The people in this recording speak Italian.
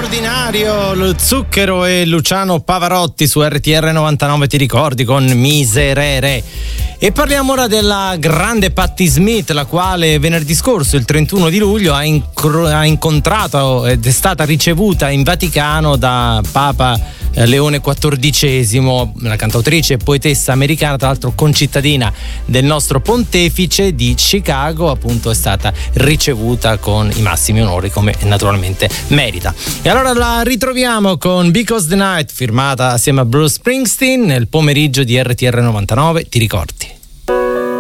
straordinario lo Zucchero e Luciano Pavarotti su RTR 99, ti ricordi, con Miserere. E parliamo ora della grande Patti Smith, la quale venerdì scorso, il 31 di luglio, ha incontrato ed è stata ricevuta in Vaticano da Papa Leone XIV, la cantautrice e poetessa americana, tra l'altro concittadina del nostro pontefice di Chicago. Appunto è stata ricevuta con i massimi onori, come naturalmente merita. E allora la ritroviamo con Because the Night, firmata assieme a Bruce Springsteen, nel pomeriggio di RTR 99, ti ricordi.